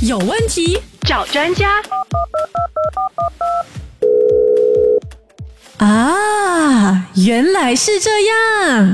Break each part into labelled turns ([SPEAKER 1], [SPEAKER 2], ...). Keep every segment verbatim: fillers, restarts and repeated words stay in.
[SPEAKER 1] 有问题找专家。啊，原来是这样。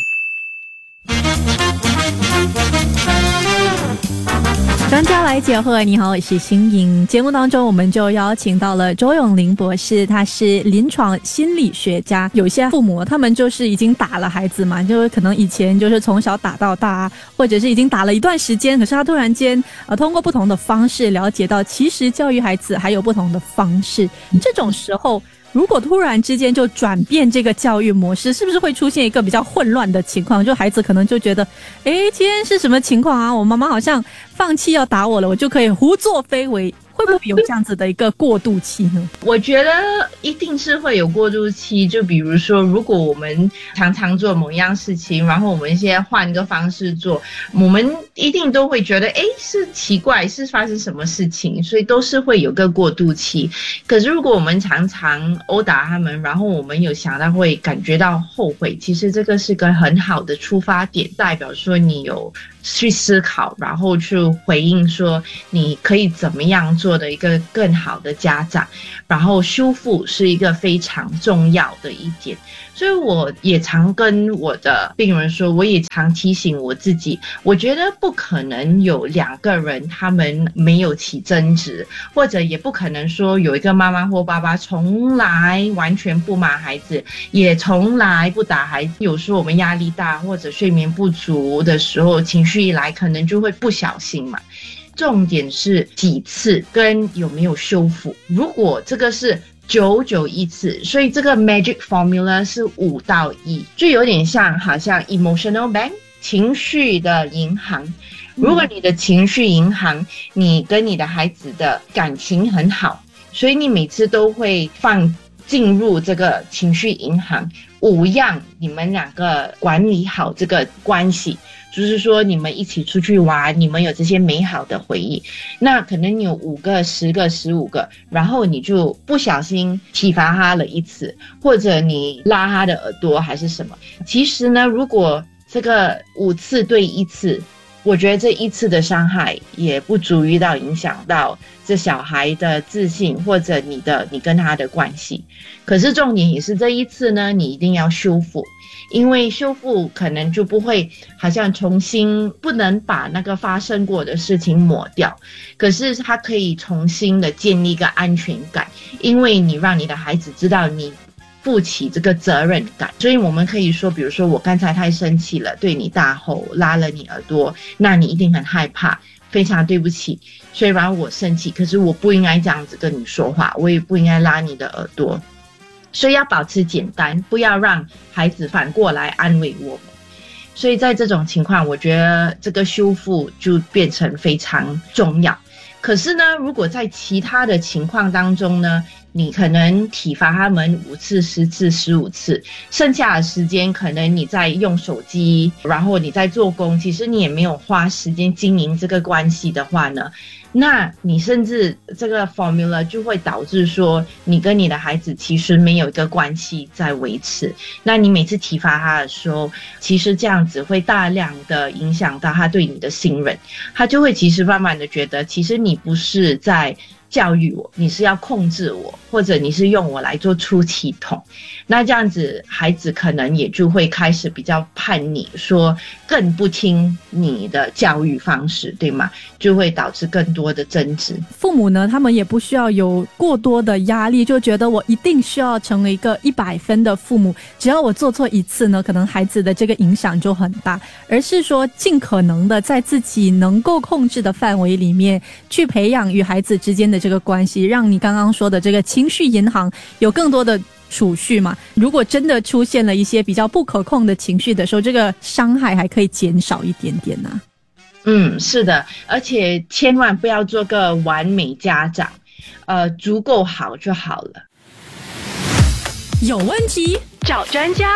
[SPEAKER 1] 专家来解惑，你好，我是新颖。节目当中我们就邀请到了周永林博士，他是临床心理学家。有些父母他们就是已经打了孩子嘛，就是可能以前就是从小打到大，或者是已经打了一段时间，可是他突然间呃通过不同的方式了解到，其实教育孩子还有不同的方式。这种时候如果突然之间就转变这个教育模式，是不是会出现一个比较混乱的情况？就孩子可能就觉得，诶，今天是什么情况啊？我妈妈好像放弃要打我了，我就可以胡作非为。会不会有这样子的一个过渡期呢？
[SPEAKER 2] 我觉得一定是会有过渡期。就比如说，如果我们常常做某一样事情，然后我们现在换一个方式做，我们一定都会觉得，诶，是奇怪，是发生什么事情，所以都是会有个过渡期。可是如果我们常常殴打他们，然后我们有想到会感觉到后悔，其实这个是个很好的出发点，代表说你有去思考，然后去回应说你可以怎么样做的一个更好的家长，然后修复是一个非常重要的一点。所以我也常跟我的病人说，我也常提醒我自己，我觉得不可能有两个人他们没有起争执，或者也不可能说有一个妈妈或爸爸从来完全不骂孩子，也从来不打孩子。有时候我们压力大或者睡眠不足的时候，情绪一来可能就会不小心嘛。重点是几次跟有没有修复。如果这个是久久一次，所以这个 magic formula 是五到一，就有点像好像 emotional bank 情绪的银行。如果你的情绪银行，你跟你的孩子的感情很好，所以你每次都会放进入这个情绪银行，五样你们两个管理好这个关系，就是说你们一起出去玩，你们有这些美好的回忆，那可能你有五个十个十五个，然后你就不小心体罚他了一次，或者你拉他的耳朵还是什么。其实呢，如果这个五次对一次，我觉得这一次的伤害也不足以到影响到这小孩的自信，或者你的你跟他的关系。可是重点也是这一次呢，你一定要修复，因为修复可能就不会好像重新，不能把那个发生过的事情抹掉，可是它可以重新的建立一个安全感，因为你让你的孩子知道你负起这个责任感。所以我们可以说，比如说我刚才太生气了，对你大吼，拉了你耳朵，那你一定很害怕，非常对不起，虽然我生气，可是我不应该这样子跟你说话，我也不应该拉你的耳朵。所以要保持简单，不要让孩子反过来安慰我们。所以在这种情况，我觉得这个修复就变成非常重要。可是呢，如果在其他的情况当中呢，你可能体罚他们五次、十次、十五次，剩下的时间可能你在用手机，然后你在做工，其实你也没有花时间经营这个关系的话呢，那你甚至这个 formula 就会导致说，你跟你的孩子其实没有一个关系在维持。那你每次体罚他的时候，其实这样子会大量的影响到他对你的信任，他就会其实慢慢的觉得，其实你不是在教育我，你是要控制我，或者你是用我来做出气筒。那这样子孩子可能也就会开始比较叛逆，说更不听你的教育方式，对吗？就会导致更多的争执。
[SPEAKER 1] 父母呢，他们也不需要有过多的压力，就觉得我一定需要成为一个一百分的父母，只要我做错一次呢，可能孩子的这个影响就很大，而是说尽可能的在自己能够控制的范围里面去培养与孩子之间的这个关系，让你刚刚说的这个情绪银行有更多的储蓄嘛。如果真的出现了一些比较不可控的情绪的时候，这个伤害还可以减少一点点啊。
[SPEAKER 2] 嗯，是的，而且千万不要做个完美家长，呃，足够好就好了。
[SPEAKER 1] 有问题找专家。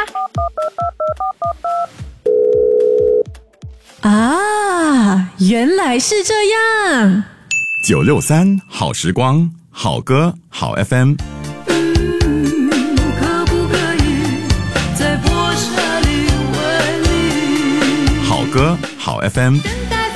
[SPEAKER 1] 啊，原来是这样。
[SPEAKER 3] 九六三好时光，好歌好 F M。好歌好 F M。